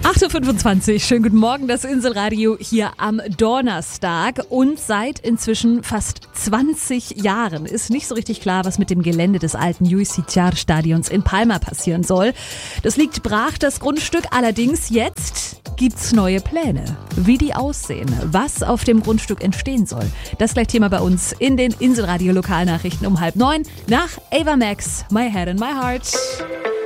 8.25 Uhr, schönen guten Morgen, das Inselradio hier am Donnerstag. Und seit inzwischen fast 20 Jahren ist nicht so richtig klar, was mit dem Gelände des alten Lluís Sitjar Stadions in Palma passieren soll. Das liegt brach, das Grundstück, allerdings jetzt gibt's neue Pläne. Wie die aussehen, was auf dem Grundstück entstehen soll. Das gleich Thema bei uns in den Inselradio Lokalnachrichten um 8:30 nach Ava Max, My Head and My Heart.